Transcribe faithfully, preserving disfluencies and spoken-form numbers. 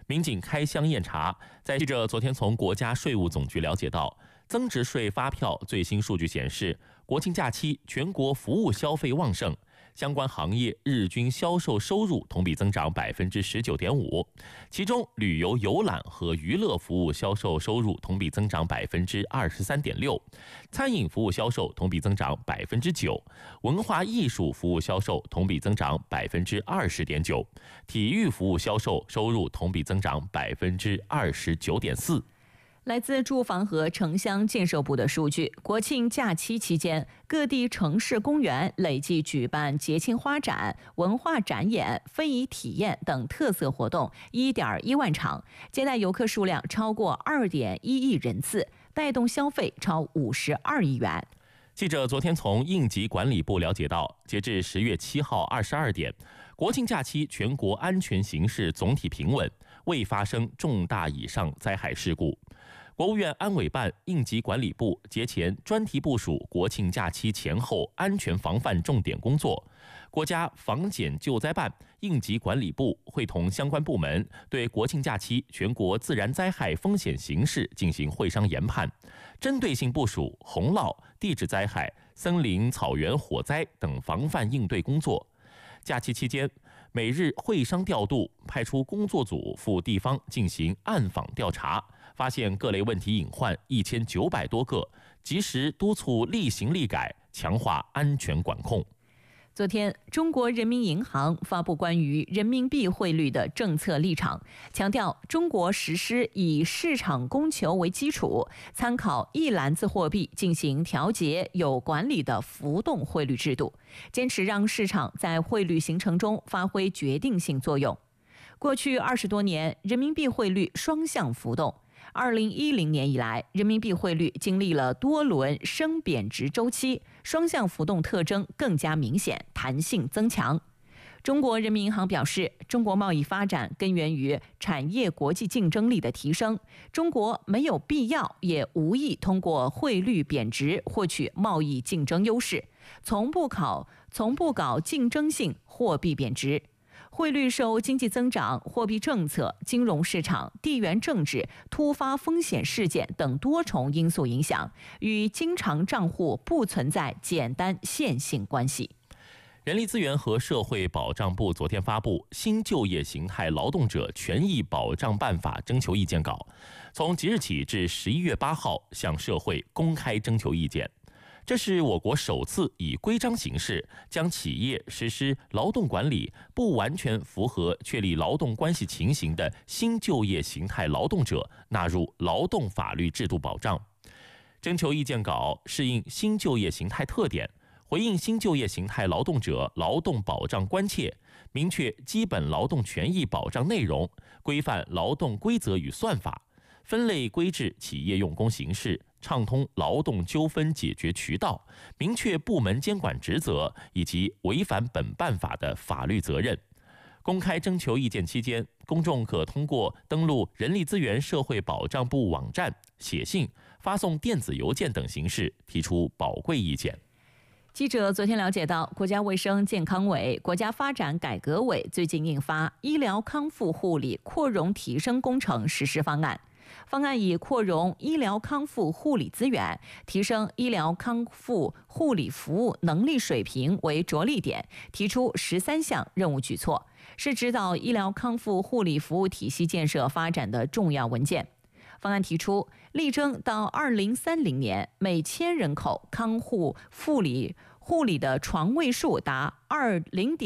民警开箱验查。在记者昨天从国家税务总局了解到，增值税发票最新数据显示，国庆假期全国服务消费旺盛，相关行业日均销售收入同比增长百分之十九点五，其中旅游游览和娱乐服务销售收入同比增长百分之二十三点六，餐饮服务销售同比增长百分之九，文化艺术服务销售同比增长百分之二十点九，体育服务销售收入同比增长百分之二十九点四。 来自住房和城乡建设部的数据，国庆假期期间，各地城市公园累计举办节庆花展、文化展演、非遗体验等特色活动 一点一万场，接待游客数量超过 二点一亿人次，带动消费超五十二亿元。 记者昨天从应急管理部了解到，截至十月七号二十二点，国庆假期全国安全形势总体平稳，未发生重大以上灾害事故。国务院安委办、应急管理部节前专题部署国庆假期前后安全防范重点工作，国家防检救灾办、应急管理部会同相关部门对国庆假期全国自然灾害风险形势进行会商研判，针对性部署洪涝、地质灾害、森林草原火灾等防范应对工作。假期期间，每日会商调度，派出工作组赴地方进行暗访调查，发现各类问题隐患一千九百多个，及时督促立行立改，强化安全管控。 昨天，中国人民银行发布关于人民币汇率的政策立场，强调中国实施以市场供求为基础，参考一篮子货币进行调节有管理的浮动汇率制度，坚持让市场在汇率形成中发挥决定性作用。过去二十多年，人民币汇率双向浮动。二零一零年以来，人民币汇率经历了多轮升贬值周期，双向浮动特征更加明显，弹性增强。中国人民银行表示，中国贸易发展根源于产业国际竞争力的提升，中国没有必要也无意通过汇率贬值获取贸易竞争优势，从不搞从不搞竞争性货币贬值。汇率受经济增长、货币政策、金融市场、地缘政治、突发风险事件等多重因素影响，与经常账户不存在简单线性关系。 人力资源和社会保障部昨天发布《新就业形态劳动者权益保障办法》征求意见稿，从即日起至十一月八号向社会公开征求意见。这是我国首次以规章形式将企业实施劳动管理不完全符合确立劳动关系情形的新就业形态劳动者纳入劳动法律制度保障。征求意见稿适应新就业形态特点，回应新就业形态劳动者劳动保障关切，明确基本劳动权益保障内容，规范劳动规则与算法，分类规制企业用工形式，畅通劳动纠纷解决渠道，明确部门监管职责以及违反本办法的法律责任。公开征求意见期间，公众可通过登录人力资源社会保障部网站、写信、发送电子邮件等形式提出宝贵意见。 记者昨天了解到，国家卫生健康委、国家发展改革委最近印发《医疗康复护理扩容提升工程实施方案》。方案以扩容医疗康复护理资源，提升医疗康复护理服务能力水平为着力点，提出十三项任务举措，是指导医疗康复护理服务体系建设发展的重要文件。方案提出，力争到二零三零年，每千人口康复护理护理的床位数达二零点。